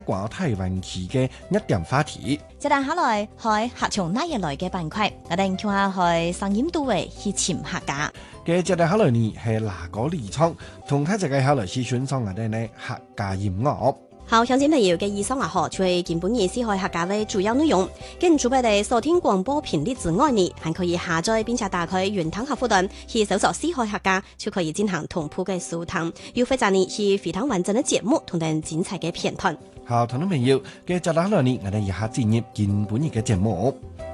關台灣區嘅一點話題。 接下來係客從哪一來嘅板塊，我哋聽下去聲音都會去尋客家。 嘅接下來呢係哪個理廠同大家嘅下來去欣賞我哋呢客家音樂。 好，鄉親朋友嘅以上就係基本意思係客家嘅主要內容。跟住俾你收聽廣播頻率之外呢，還可以下載並且打開雲端客戶端，去搜索四海客家，就可以進行同步嘅收聽。要非常呢係非常完整嘅節目同埋精彩嘅片段。 好，聽眾朋友嘅接下來呢，我哋一下進入基本嘅節目。